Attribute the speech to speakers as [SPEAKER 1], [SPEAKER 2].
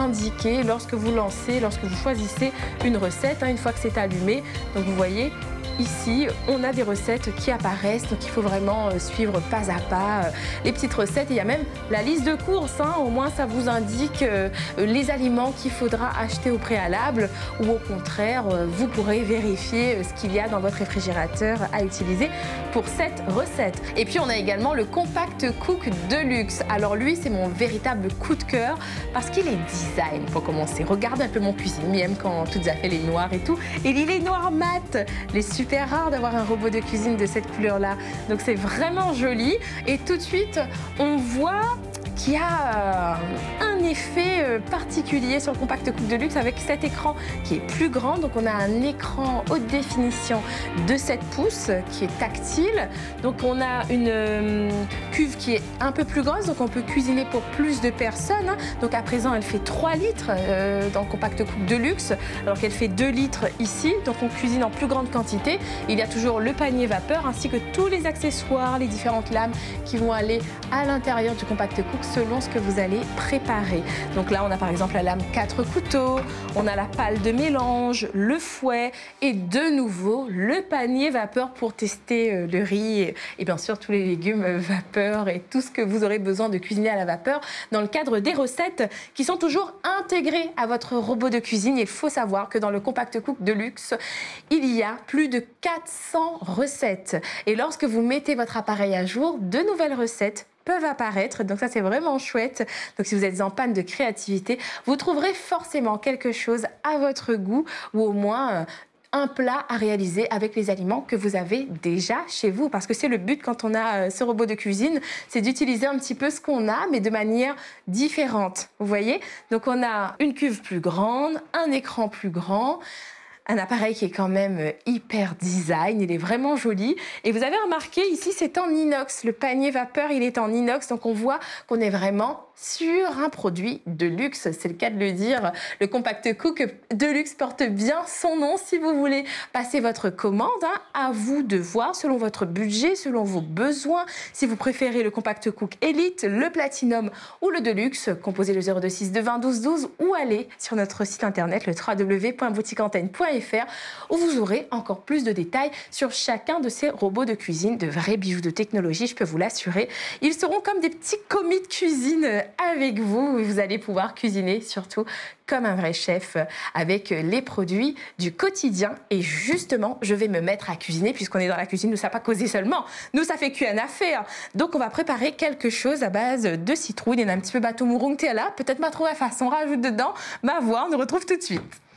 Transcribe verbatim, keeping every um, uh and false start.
[SPEAKER 1] indiquer lorsque vous lancez, lorsque vous choisissez une recette, hein, une fois que c'est allumé. Donc vous voyez, ici, on a des recettes qui apparaissent, donc il faut vraiment suivre pas à pas euh, les petites recettes. Il y a même la liste de courses, hein, au moins ça vous indique euh, les aliments qu'il faudra acheter au préalable, ou au contraire, euh, vous pourrez vérifier euh, ce qu'il y a dans votre réfrigérateur à utiliser pour cette recette. Et puis on a également le Compact Cook Deluxe. Alors lui, c'est mon véritable coup de cœur parce qu'il est design pour commencer. Regardez un peu mon cuisine, même quand tout a fait les noirs et tout. Et il est noir mat, les super super rare d'avoir un robot de cuisine de cette couleur-là. Donc c'est vraiment joli. Et tout de suite, on voit qu'il y a un effet particulier sur le Compact Cook Deluxe avec cet écran qui est plus grand. Donc on a un écran haute définition de sept pouces qui est tactile. Donc on a une cuve qui est un peu plus grosse, donc on peut cuisiner pour plus de personnes. Donc à présent, elle fait trois litres euh, dans le Compact Cook Deluxe, alors qu'elle fait deux litres ici. Donc on cuisine en plus grande quantité. Il y a toujours le panier vapeur ainsi que tous les accessoires, les différentes lames qui vont aller à l'intérieur du Compact Cook selon ce que vous allez préparer. Donc là, on a par exemple la lame quatre couteaux, on a la palle de mélange, le fouet et de nouveau le panier vapeur pour tester le riz et, et bien sûr tous les légumes vapeur et tout ce que vous aurez besoin de cuisiner à la vapeur dans le cadre des recettes qui sont toujours intégrées à votre robot de cuisine. Il faut savoir que dans le Compact Cook Deluxe, il y a plus de quatre cents recettes. Et lorsque vous mettez votre appareil à jour, de nouvelles recettes peuvent apparaître, donc ça c'est vraiment chouette. Donc si vous êtes en panne de créativité, vous trouverez forcément quelque chose à votre goût ou au moins un plat à réaliser avec les aliments que vous avez déjà chez vous, parce que c'est le but quand on a ce robot de cuisine, c'est d'utiliser un petit peu ce qu'on a mais de manière différente, vous voyez. Donc on a une cuve plus grande, un écran plus grand, un appareil qui est quand même hyper design, il est vraiment joli. Et vous avez remarqué ici, c'est en inox. Le panier vapeur, il est en inox, donc on voit qu'on est vraiment sur un produit de luxe, c'est le cas de le dire. Le Compact Cook Deluxe porte bien son nom. Si vous voulez passer votre commande, hein, à vous de voir selon votre budget, selon vos besoins. Si vous préférez le Compact Cook Elite, le Platinum ou le Deluxe, composez le zéro deux six deux vingt douze douze ou allez sur notre site internet le w w w point boutique antenne point f r où vous aurez encore plus de détails sur chacun de ces robots de cuisine, de vrais bijoux de technologie, je peux vous l'assurer. Ils seront comme des petits commis de cuisine avec vous et vous allez pouvoir cuisiner surtout comme un vrai chef avec les produits du quotidien. Et justement, je vais me mettre à cuisiner puisqu'on est dans la cuisine, nous ça pas causer seulement, nous ça fait cuire une affaire. Donc on va préparer quelque chose à base de citrouille, il y en a un petit peu bateau mourung là, peut-être ma trouver façon, on rajoute dedans, ma voir, on nous retrouve tout de suite.